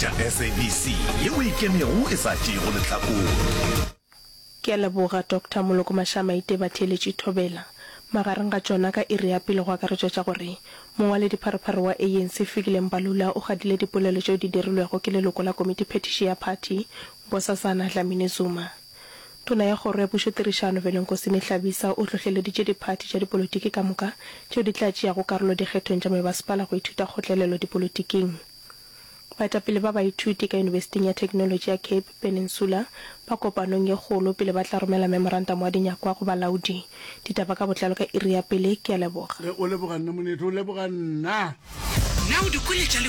tša SABC yeo ikemego e sa tšego lehlakong. Ke a leboga Dr. Moloko Mashama ite ba theletše thobela magareng ga tšona ka iri ya pele go akaretšwa tša gore mongwaledi pharephare wa ANC Fikile Mbalula o gadile dipolelo tšeo di dirilwego ke leloko la komiti phetiši ya party Nkosazana Dlamini Zuma. Tona ya kgoro ya pušotirišano Velenkosini Hlabisa o tlhohleleditše diphathi tša dipolotiki ka moka tšeo di tla tšeago karolo dikgethong tša mebasepala go ithuta kgotlelelo dipolotiking. Baetapele ba baithuti ka Yunibesithing ya Technology ya Cape Peninsula ba kopanong ye kgolo pele ba tla romela memorandum wa dinyakwa go balaodi. Ditaba ka botlalo ka iri ya pele ke a leboga. O leboga nna monete o leboga nna. Na o dikole tša